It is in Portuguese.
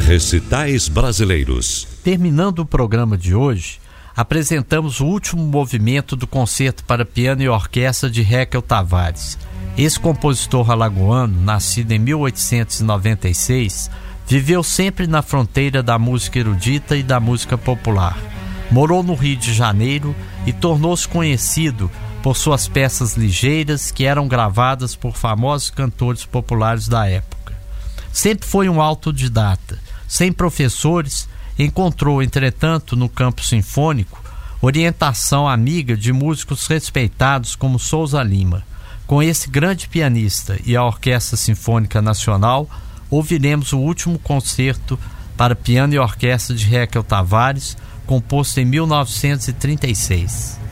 Recitais brasileiros. Terminando o programa de hoje, apresentamos o último movimento do concerto para piano e orquestra de Raquel Tavares. Esse compositor alagoano, nascido em 1896, viveu sempre na fronteira da música erudita e da música popular. Morou no Rio de Janeiro e tornou-se conhecido por suas peças ligeiras que eram gravadas por famosos cantores populares da época. Sempre foi um autodidata. Sem professores, encontrou, entretanto, no campo sinfônico, orientação amiga de músicos respeitados como Souza Lima. Com esse grande pianista e a Orquestra Sinfônica Nacional, ouviremos o último concerto para piano e orquestra de Raquel Tavares, composto em 1936.